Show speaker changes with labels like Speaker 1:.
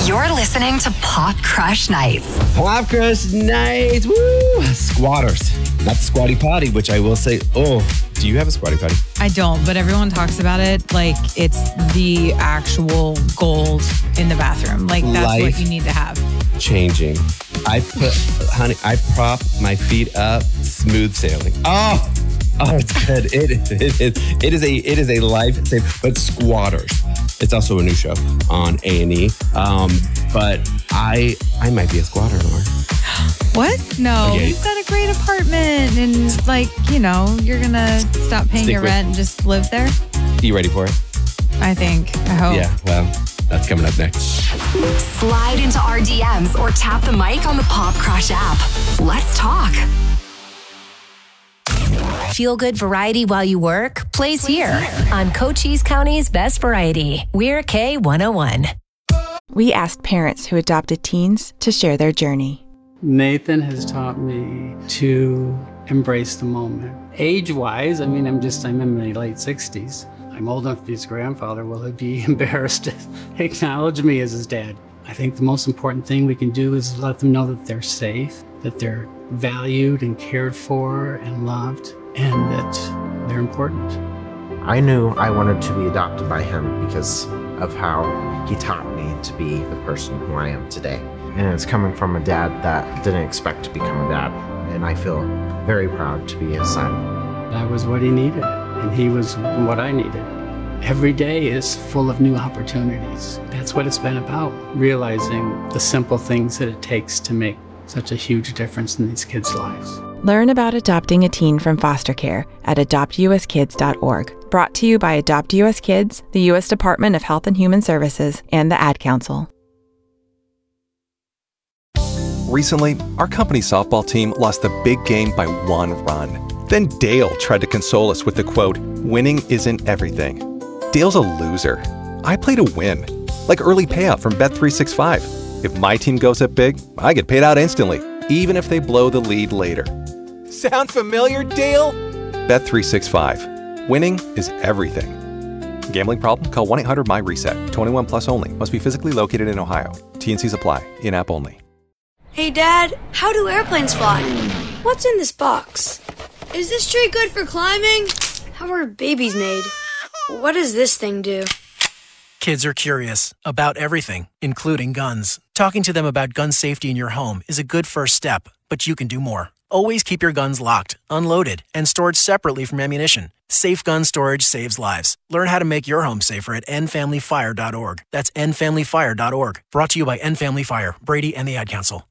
Speaker 1: You're listening to Pop Crush Nights.
Speaker 2: Pop Crush Nights. Woo! Squatters. Not the squatty potty, which I will say, do you have a squatty potty?
Speaker 3: I don't, but everyone talks about it like it's the actual gold in the bathroom. Like that's what you need to have.
Speaker 2: Changing. I prop my feet up, smooth sailing. Oh, it's good. It is a lifesaver. But Squatters. It's also a new show on A&E. But I might be a squatter, Laura.
Speaker 3: What? No, you've got a great apartment and you're going to stop paying your rent and just live there.
Speaker 2: Are you ready for it?
Speaker 3: I think. I hope.
Speaker 2: Yeah, well, that's coming up next.
Speaker 1: Slide into our DMs or tap the mic on the Pop Crush app. Let's talk.
Speaker 4: Feel good variety while you work? Plays here on Cochise County's Best Variety. We're K101.
Speaker 5: We asked parents who adopted teens to share their journey.
Speaker 6: Nathan has taught me to embrace the moment. Age-wise, I'm in my late 60s. I'm old enough to be his grandfather. Will he be embarrassed to acknowledge me as his dad? I think the most important thing we can do is let them know that they're safe, that they're valued and cared for and loved, and that they're important.
Speaker 7: I knew I wanted to be adopted by him because of how he taught me to be the person who I am today. And it's coming from a dad that didn't expect to become a dad. And I feel very proud to be his son.
Speaker 6: I was what he needed, and he was what I needed. Every day is full of new opportunities. That's what it's been about, realizing the simple things that it takes to make such a huge difference in these kids' lives.
Speaker 5: Learn about adopting a teen from foster care at adoptuskids.org. Brought to you by Adopt US Kids, the U.S. Department of Health and Human Services, and the Ad Council.
Speaker 8: Recently, our company softball team lost the big game by 1 run. Then Dale tried to console us with the quote, "Winning isn't everything." Dale's a loser. I play to win, like early payout from Bet365. If my team goes up big, I get paid out instantly, even if they blow the lead later. Sound familiar, Dale? Bet365. Winning is everything. Gambling problem? Call 1-800-MY-RESET. 21 plus only. Must be physically located in Ohio. T&Cs apply. In-app only.
Speaker 9: Hey, Dad, how do airplanes fly? What's in this box? Is this tree good for climbing? How are babies made? What does this thing do?
Speaker 10: Kids are curious about everything, including guns. Talking to them about gun safety in your home is a good first step, but you can do more. Always keep your guns locked, unloaded, and stored separately from ammunition. Safe gun storage saves lives. Learn how to make your home safer at endfamilyfire.org. That's endfamilyfire.org. Brought to you by End Family Fire, Brady, and the Ad Council.